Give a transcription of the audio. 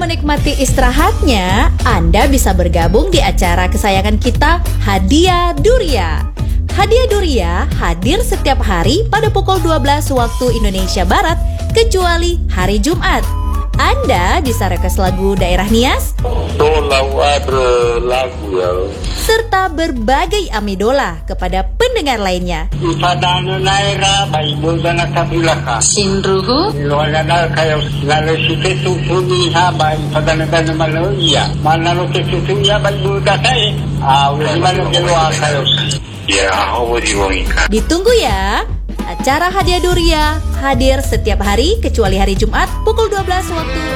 menikmati istirahatnya, Anda bisa bergabung di acara kesayangan kita, Hadiah Duria. Hadiah Duria hadir setiap hari pada pukul 12 waktu Indonesia Barat, kecuali hari Jumat. Anda bisa request lagu daerah Nias, lagu ya, serta berbagai amidola kepada pendengar lainnya. Sinruhu Ditunggu ya. Acara Hadiah Duria hadir setiap hari kecuali hari Jumat pukul 12 waktu